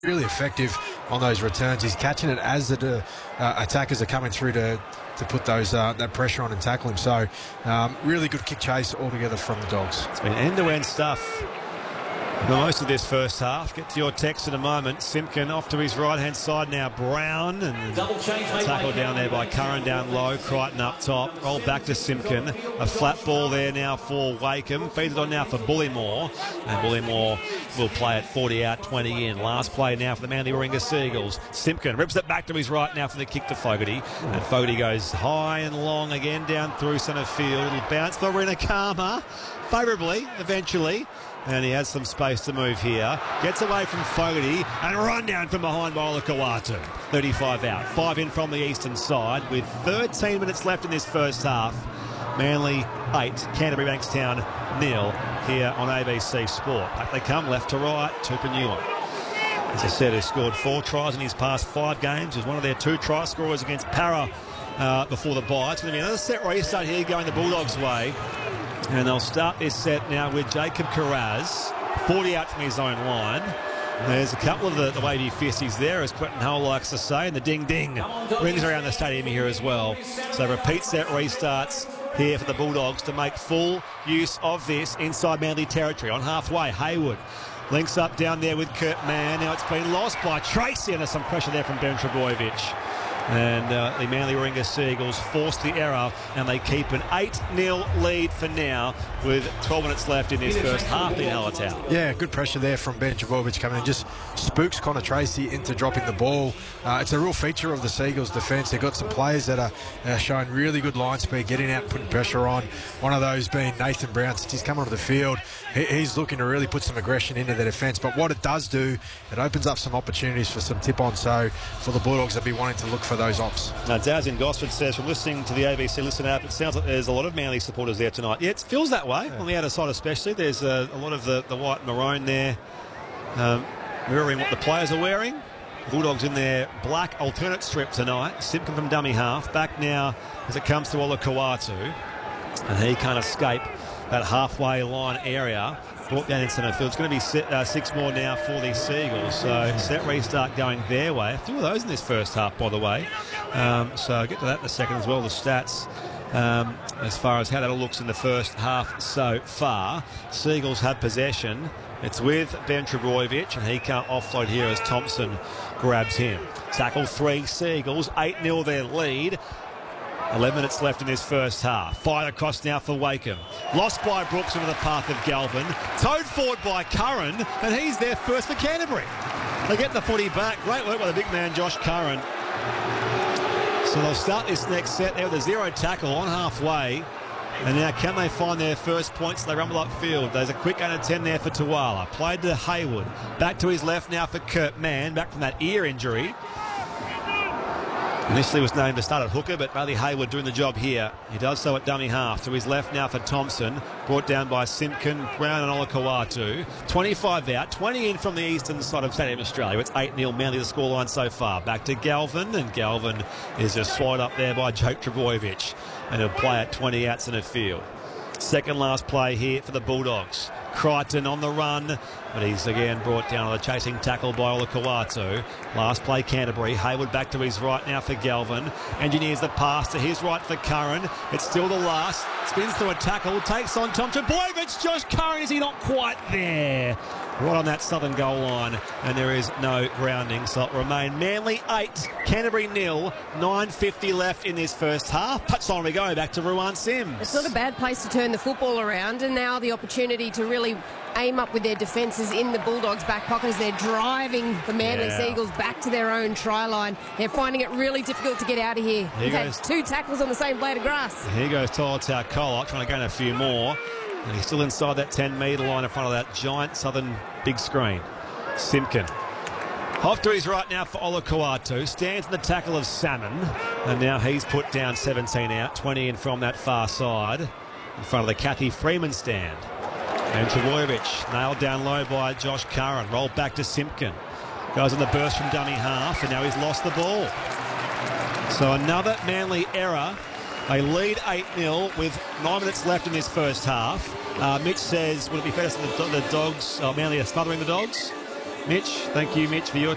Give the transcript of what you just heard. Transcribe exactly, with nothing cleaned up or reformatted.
really effective on those returns. He's catching it as the uh, attackers are coming through to to put those uh, that pressure on and tackle him. So um, really good kick chase altogether from the Dogs. It's been end-to-end stuff for most of this first half. Get to your text in a moment. Simpkin off to his right-hand side now. Brown and tackle down there by Curran down low. Crichton up top. Roll back to Simpkin. A flat ball there now for Wakeham. Feeds it on now for Bullymore. And Bullymore will play at forty out, twenty in. Last play now for the Manly Warringah Seagulls. Simpkin rips it back to his right now for the kick to Fogarty. And Fogarty goes high and long again down through centre field. It'll bounce for Rinakama favourably eventually. And he has some space to move here. Gets away from Fogarty and run down from behind by Olakau'atu. thirty-five out. Five in from the eastern side with thirteen minutes left in this first half. Manly eight, Canterbury Bankstown nil here on A B C Sport. Back they come left to right. Tupouniua, as I said, has scored four tries in his past five games. He's one of their two try scorers against Para uh, before the bye. It's going to be another set restart here going the Bulldogs' way. And they'll start this set now with Jacob Carraz, forty out from his own line. There's a couple of the, the wavy fisties there, as Quentin Hull likes to say, and the ding-ding rings around the stadium here as well. So repeat set restarts here for the Bulldogs to make full use of this inside Manly territory. On halfway, Hayward links up down there with Kurt Mann. Now it's been lost by Tracy, and there's some pressure there from Ben Trbojevic. And uh, the Manly Warringah Seagulls force the error, and they keep an eight nil lead for now with twelve minutes left in this first half in Hallertau. Yeah, good pressure there from Ben Trbojevic coming in. Just spooks Connor Tracy into dropping the ball. Uh, it's a real feature of the Seagulls' defence. They've got some players that are uh, showing really good line speed, getting out and putting pressure on. One of those being Nathan Brown. Since he's come onto the field, he, he's looking to really put some aggression into the defence. But what it does do, it opens up some opportunities for some tip-on. So for the Bulldogs, they'll be wanting to look for those ops. Now, Daz in Gosford says, from listening to the A B C Listen app, it sounds like there's a lot of Manly supporters there tonight. Yeah, it feels that way, yeah. On the outer side especially. There's a, a lot of the, the white and maroon there, um, mirroring what the players are wearing. Bulldogs in their black alternate strip tonight. Simpkin from dummy half. Back now as it comes to Olakau'atu. And he can't escape that halfway line area. Brought down in centre field. It's going to be set, uh, six more now for the Seagulls. So set restart going their way. A few of those in this first half, by the way. Um, so I'll get to that in a second as well, the stats. Um, as far as how that all looks in the first half so far. Seagulls have possession. It's with Ben Trbojevic, and he can't offload here as Thompson grabs him. Tackle three Seagulls, eight nil their lead. eleven minutes left in this first half. Fired across now for Wakeham. Lost by Brooks into the path of Galvin. Towed forward by Curran, and he's there first for Canterbury. They get the footy back. Great work by the big man, Josh Curran. So they'll start this next set there with a zero tackle on halfway. And now can they find their first points? They rumble upfield. There's a quick under ten there for Tuala. Played to Hayward. Back to his left now for Kurt Mann. Back from that ear injury. Initially was named to start at hooker, but Bailey Hayward doing the job here. He does so at dummy half. To his left now for Thompson. Brought down by Simpkin, Brown and Olakau'atu. twenty-five out, twenty in from the eastern side of Stadium Australia. It's eight nil Manly the scoreline so far. Back to Galvin, and Galvin is just swallowed up there by Jake Trbojevic. And he'll play at twenty outs in the field. Second last play here for the Bulldogs. Crichton on the run, but he's again brought down on a chasing tackle by Olakau'atu. Last play Canterbury. Hayward back to his right now for Galvin. Engineers the pass to his right for Curran. It's still the last. Spins through a tackle. Takes on Tom Trbojevic. Josh Curran, is he not quite there? Right on that southern goal line, and there is no grounding, so it'll remain Manly eight, Canterbury nil, nine fifty left in this first half. Touchline we go, back to Ruan Sims. It's not a bad place to turn the football around, and now the opportunity to really aim up with their defences in the Bulldogs' back pocket as they're driving the Manly yeah. Seagulls back to their own try line. They're finding it really difficult to get out of here. Here They've had two tackles on the same blade of grass. Here goes Tolotau Kolok trying to gain a few more. And he's still inside that ten metre line in front of that giant southern big screen. Simpkin. Off to his right now for Olakau'atu. Stands in the tackle of Salmon. And now he's put down seventeen out. twenty in from that far side. In front of the Kathy Freeman stand. And Trbojevic nailed down low by Josh Curran. Rolled back to Simpkin. Goes on the burst from dummy half. And now he's lost the ball. So another Manly error. They lead eight nil with nine minutes left in this first half. Uh, Mitch says, would it be fair to say the, the Dogs, uh, Manly are smothering the Dogs? Mitch, thank you, Mitch, for your